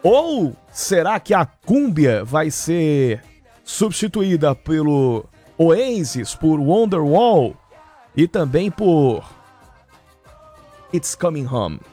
Ou será que a cúmbia vai ser substituída pelo Oasis, por Wonderwall e também por It's Coming Home?